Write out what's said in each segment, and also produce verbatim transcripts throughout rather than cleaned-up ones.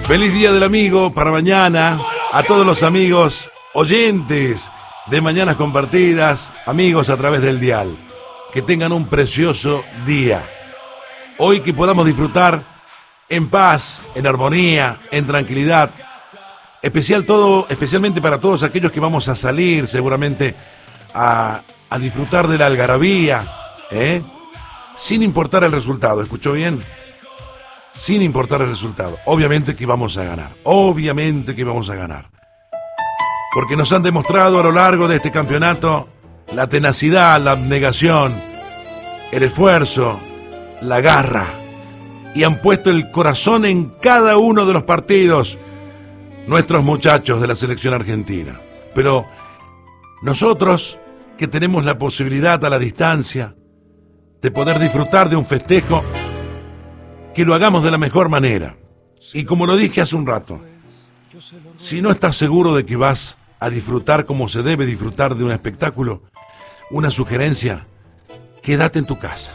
Feliz Día del Amigo para mañana. A todos los amigos oyentes de Mañanas Compartidas, amigos a través del dial. Que tengan un precioso día. Hoy que podamos disfrutar en paz, en armonía, en tranquilidad. Especial todo, especialmente para todos aquellos que vamos a salir seguramente a, a disfrutar de la algarabía, ¿eh? Sin importar el resultado, ¿escuchó bien? Sin importar el resultado. Obviamente que vamos a ganar, obviamente que vamos a ganar. Porque nos han demostrado a lo largo de este campeonato la tenacidad, la abnegación, el esfuerzo, la garra. Y han puesto el corazón en cada uno de los partidos nuestros muchachos de la selección argentina. Pero nosotros, que tenemos la posibilidad a la distancia de poder disfrutar de un festejo, que lo hagamos de la mejor manera. Y como lo dije hace un rato, si no estás seguro de que vas a disfrutar como se debe disfrutar de un espectáculo, una sugerencia: quédate en tu casa.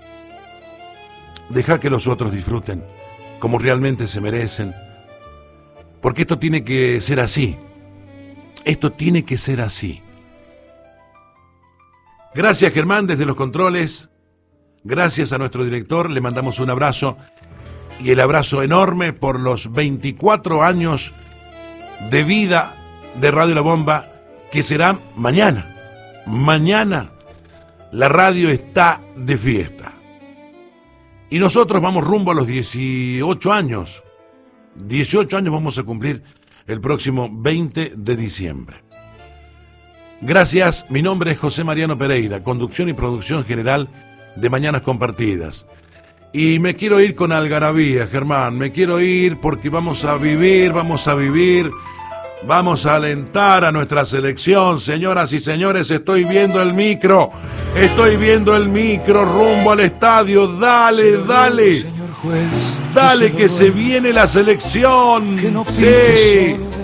Deja que los otros disfruten como realmente se merecen. Porque esto tiene que ser así. Esto tiene que ser así. Gracias, Germán, desde los controles. Gracias a nuestro director. Le mandamos un abrazo. Y el abrazo enorme por los veinticuatro años de vida de Radio La Bomba, que será mañana. Mañana la radio está de fiesta. Y nosotros vamos rumbo a los dieciocho años. dieciocho años vamos a cumplir el próximo veinte de diciembre. Gracias, mi nombre es José Mariano Pereira, conducción y producción general de Mañanas Compartidas. Y me quiero ir con algarabía, Germán, me quiero ir porque vamos a vivir, vamos a vivir, vamos a alentar a nuestra selección, señoras y señores. Estoy viendo el micro, estoy viendo el micro rumbo al estadio. Dale, dale. Dale, que se viene la selección. Que no sí.